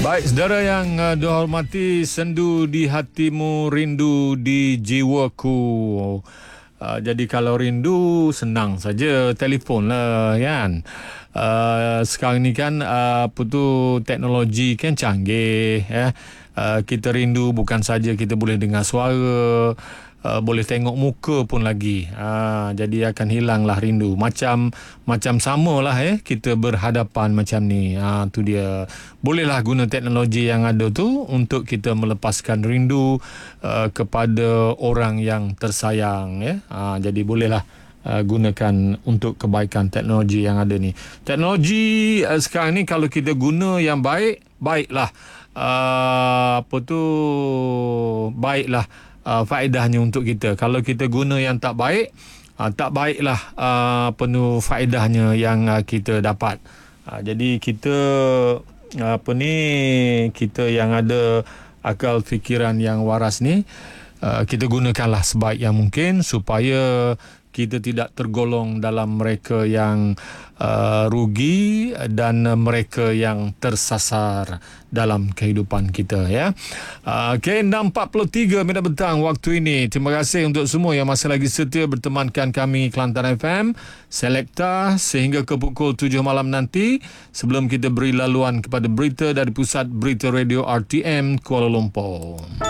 Baik, saudara yang dihormati, sendu di hatimu, rindu di jiwaku. Jadi kalau rindu, senang saja telefon lah kan. Sekarang ni kan teknologi kan canggih ya. Kita rindu bukan saja kita boleh dengar suara, boleh tengok muka pun lagi. Jadi akan hilanglah rindu. Macam samalah kita berhadapan macam ni. Tu dia. Bolehlah guna teknologi yang ada tu untuk kita melepaskan rindu kepada orang yang tersayang ya. Jadi bolehlah gunakan untuk kebaikan teknologi yang ada ni. Teknologi sekarang ni kalau kita guna yang baiklah. Baiklah faedahnya untuk kita. Kalau kita guna yang tak baik, tak baiklah penuh faedahnya yang kita dapat. Jadi kita kita yang ada akal fikiran yang waras ni, kita gunakanlah sebaik yang mungkin supaya kita tidak tergolong dalam mereka yang rugi dan mereka yang tersasar dalam kehidupan kita ya. 6.43 minit petang waktu ini. Terima kasih untuk semua yang masih lagi setia bertemankan kami Kelantan FM Selekta sehingga ke pukul 7 malam nanti, sebelum kita beri laluan kepada berita dari Pusat Berita Radio RTM Kuala Lumpur.